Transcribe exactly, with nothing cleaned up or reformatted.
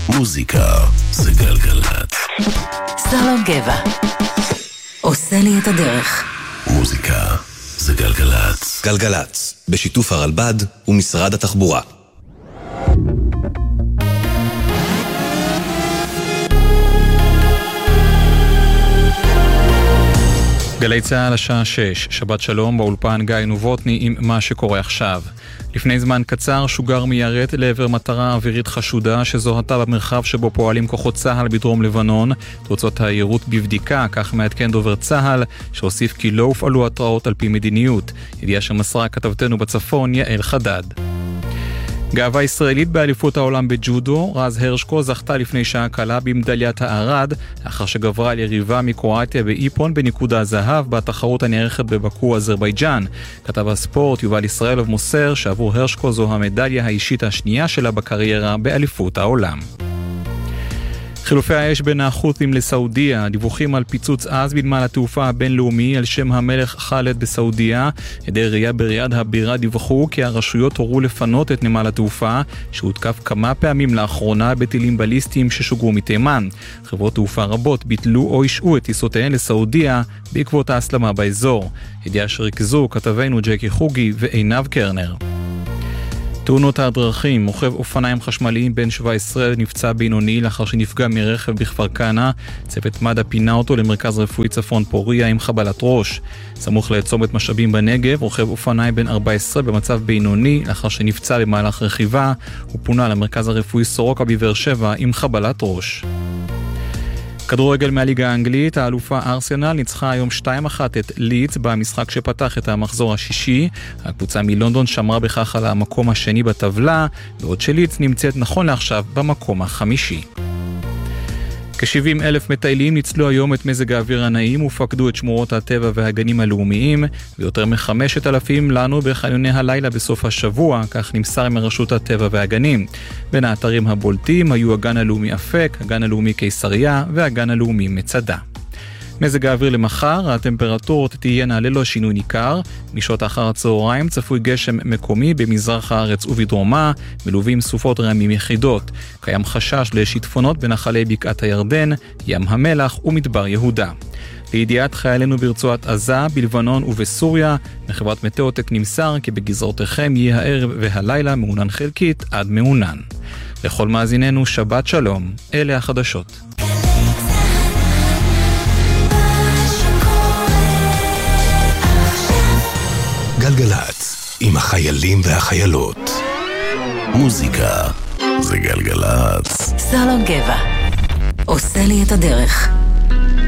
מוזיקה זה גלגלת. סלון גבע עושה לי את הדרך. מוזיקה זה גלגלת. גלגלת, בשיתוף הרלב"ד ומשרד התחבורה. גלי צהל השעה שש, שבת שלום, באולפן גיא נובוטני עם מה שקורה עכשיו. לפני זמן קצר שוגר מיירט לעבר מטרה אווירית חשודה שזוהתה במרחב שבו פועלים כוחות צהל בדרום לבנון. תוצאות היירוט בבדיקה, כך מעדכן דובר צהל, שהוסיף כי לא הופעלו התראות על פי מדיניות. ידיעה שמסרה כתבתנו בצפון יעל חדד. גאווה ישראלית באליפות העולם בג'ודו. רז הרשקו זכתה לפני שעה קלה במדליית הארד, לאחר שגברה על יריבה מקרואטיה באיפון בניקודה הזהב בתחרות הנערכת בבקו, אזרבייג'אן. כתב הספורט יובל ישראלוב מוסר שעבור הרשקו זו המדליה האישית השנייה שלה בקריירה באליפות העולם. חילופי האש בין החות'ים לסעודיה, דיווחים על פיצוץ עז בנמל התעופה הבינלאומי על שם המלך חאלד בסעודיה. עדי ראייה בריאד הבירה דיווחו כי הרשויות הורו לפנות את נמל התעופה, שהותקף כמה פעמים לאחרונה בטילים בליסטיים ששוגרו מתימן. חברות תעופה רבות ביטלו או השעו את טיסותיהן לסעודיה בעקבות ההסלמה באזור. ידיעה שריכזו כתבנו ג'קי חוגי ועינב קרנר. תאונות הדרכים, מוכב אופניים חשמליים בן שבע עשרה נפצע בינוני לאחר שנפגע מרכב בכפר כנא. צוות מד"א פינה אותו למרכז רפואי צפון פוריה עם חבלת ראש. סמוך לצומת משאבים בנגב, רוכב אופניים בן ארבע עשרה במצב בינוני לאחר שנפצע במהלך רכיבה. הוא פונה למרכז הרפואי סורוקה בבאר שבע עם חבלת ראש. כדורגל מהליגה האנגלית, האלופה ארסנל ניצחה היום שתיים אחת את לידס במשחק שפתח את המחזור השישי. הקבוצה מלונדון שמרה בכך על המקום השני בטבלה, בעוד שלידס נמצאת נכון לעכשיו במקום החמישי. כ-שבעים אלף מטיילים ניצלו היום את מזג האוויר הנעים ופקדו את שמורות הטבע והגנים הלאומיים, ויותר מחמשת אלפים לנו בחניוני הלילה בסוף השבוע, כך נמסר מרשות הטבע והגנים. בין האתרים הבולטים היו הגן הלאומי אפק, הגן הלאומי קיסריה והגן הלאומי מצדה. מזג האוויר למחר, הטמפרטורות תהיינה ללא שינוי ניכר. משעות אחר הצהריים צפוי גשם מקומי במזרח הארץ ובדרומה, מלווים סופות רעמים יחידות. קיים חשש לשיטפונות בנחלי בקעת הירדן, ים המלח ומדבר יהודה. לידיעת חיילינו ברצועת עזה, בלבנון ובסוריה, מחברת מטאוטק נמסר כי בגזרותיכם יהיה הערב והלילה מעונן חלקית עד מעונן. לכל מאזיננו שבת שלום, אלה החדשות. גלגלת, עם החיילים והחיילות. מוזיקה זה גלגלת. סלון גבע עושה לי את הדרך.